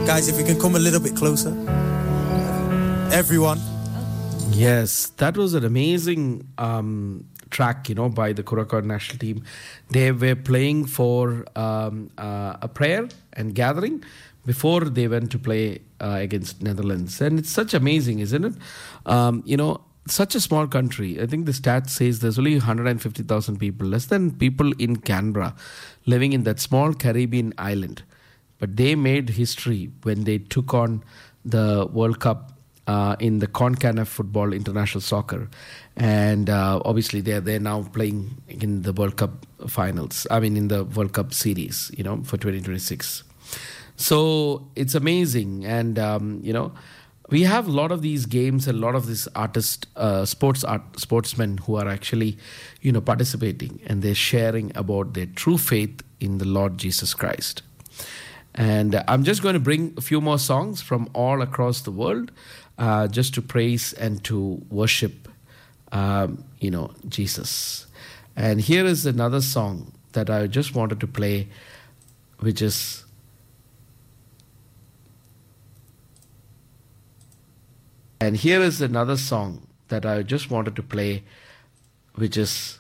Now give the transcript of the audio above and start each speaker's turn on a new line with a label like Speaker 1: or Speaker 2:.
Speaker 1: Guys, if we can come a little bit closer. Everyone.
Speaker 2: Yes, that was an amazing track, by the Korakod national team. They were playing for a prayer and gathering before they went to play against Netherlands. And it's such amazing, isn't it? Such a small country. I think the stat says there's only 150,000 people, less than people in Canberra, living in that small Caribbean island. But they made history when they took on the World Cup in the CONCACAF Football International Soccer. And obviously they're now playing in the World Cup finals. I mean, in the World Cup series, for 2026. So it's amazing. And, we have a lot of these games and a lot of these sportsmen who are actually, participating, and they're sharing about their true faith in the Lord Jesus Christ. And I'm just going to bring a few more songs from all across the world, just to praise and to worship, Jesus. And here is another song that I just wanted to play, which is... And here is another song that I just wanted to play, which is